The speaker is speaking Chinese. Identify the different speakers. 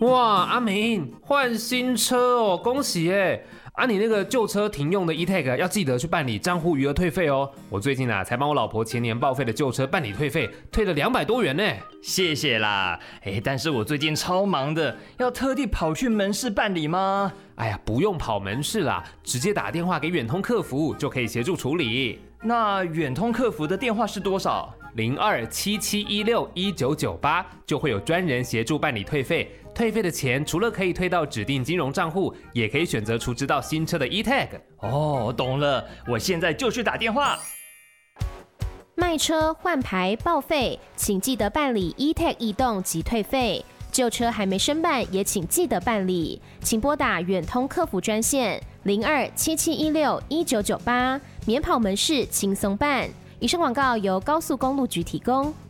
Speaker 1: 哇，阿明换新车哦，恭喜耶！啊，你那个旧车停用的 eTag 要记得去办理账户余额退费哦。我最近才帮我老婆前年报废的旧车办理退费，退了200多元呢。
Speaker 2: 谢谢啦。但是我最近超忙的，要特地跑去门市办理吗？
Speaker 1: 哎呀，不用跑门市啦，直接打电话给远通客服就可以协助处理。
Speaker 2: 那远通客服的电话是多少
Speaker 1: ？0277161998就会有专人协助办理退费。退费的钱除了可以退到指定金融账户，也可以选择储值到新车的 eTag。
Speaker 2: 哦，懂了，我现在就去打电话。
Speaker 3: 卖车、换牌、报废，请记得办理 eTag 异动及退费。旧车还没申办，也请记得办理。请拨打远通客服专线0277161998，免跑门市轻松办。以上广告由高速公路局提供。